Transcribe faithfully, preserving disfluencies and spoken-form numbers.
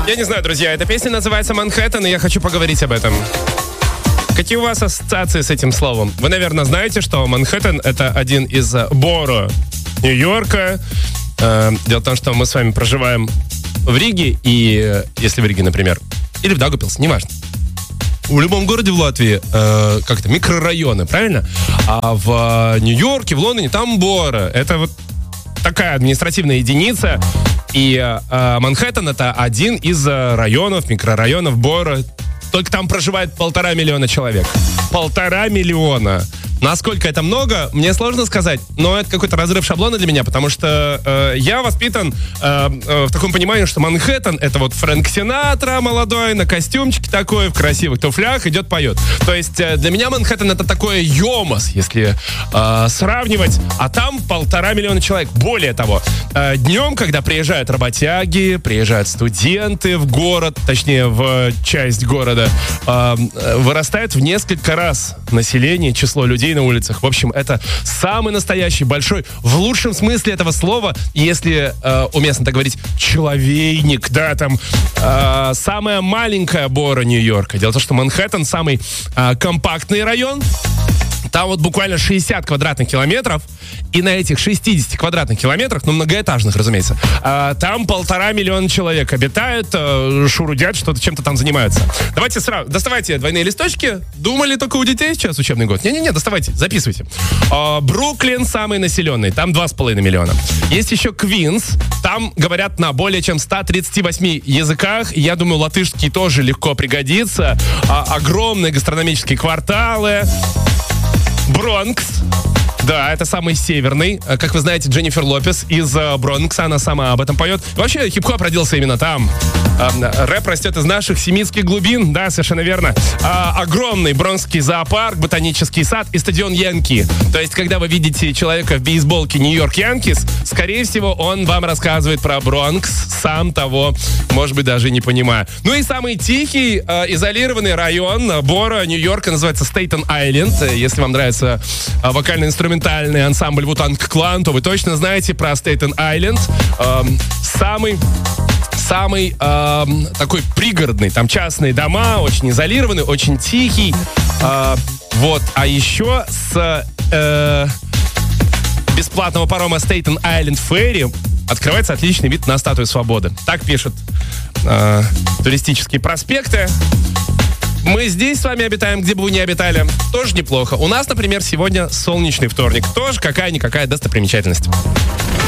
Я не знаю, друзья, эта песня называется «Манхэттен», и я хочу поговорить об этом. Какие у вас ассоциации с этим словом? Вы, наверное, знаете, что Манхэттен — это один из боро Нью-Йорка. Дело в том, что мы с вами проживаем в Риге, и если в Риге, например, или в Даугавпилсе, неважно. В любом городе в Латвии э, как-то микрорайоны, правильно? А в э, Нью-Йорке, в Лондоне там боро. Это вот такая административная единица. И э, Манхэттен — это один из районов, микрорайонов боро. Только там проживает полтора миллиона человек. Полтора миллиона. Насколько это много, мне сложно сказать, но это какой-то разрыв шаблона для меня, потому что э, я воспитан э, э, в таком понимании, что Манхэттен — это вот Фрэнк Синатра молодой, на костюмчике такой, в красивых туфлях, идет, поет. То есть э, для меня Манхэттен — это такое Йомас, если э, сравнивать, а там полтора миллиона человек. Более того, э, днем, когда приезжают работяги, приезжают студенты в город, точнее, в часть города, э, вырастает в несколько раз население, число людей на улицах. В общем, это самый настоящий, большой, в лучшем смысле этого слова, если э, уместно так говорить, человейник, да, там э, самая маленькая боро Нью-Йорка. Дело в том, что Манхэттен самый э, компактный район. Там вот буквально шестьдесят квадратных километров, и на этих шестидесяти квадратных километрах, ну, многоэтажных, разумеется, э, там полтора миллиона человек обитают, э, шурудят, что-то чем-то там занимаются. Давайте сразу, доставайте двойные листочки. Думали только у детей сейчас учебный год? Не-не-не, доставайте, записывайте. Э, Бруклин самый населенный, там два с половиной миллиона. Есть еще Квинс, там говорят на более чем ста тридцати восьми языках. Я думаю, латышский тоже легко пригодится. Э, огромные гастрономические кварталы. Бронкс. Да, это самый северный. Как вы знаете, Дженнифер Лопес из Бронкса, она сама об этом поет. Вообще, хип-хоп родился именно там. Рэп растет из наших семитских глубин, да, совершенно верно. А, огромный бронкский зоопарк, ботанический сад и стадион Янки. То есть, когда вы видите человека в бейсболке Нью-Йорк Янкис, скорее всего, он вам рассказывает про Бронкс, сам того, может быть, даже не понимая. Ну и самый тихий, э, изолированный район боро Нью-Йорка называется Стейтен-Айленд. Если вам нравится э, вокально-инструментальный ансамбль Вутанг Клан, то вы точно знаете про Стейтен-Айленд. Э, самый... Самый э, такой пригородный, там частные дома, очень изолированный, очень тихий. Э, вот, а еще с э, бесплатного парома Staten Island Ferry открывается отличный вид на Статую Свободы. Так пишут э, туристические проспекты. Мы здесь с вами обитаем, где бы вы ни обитали. Тоже неплохо. У нас, например, сегодня солнечный вторник. Тоже какая-никакая достопримечательность.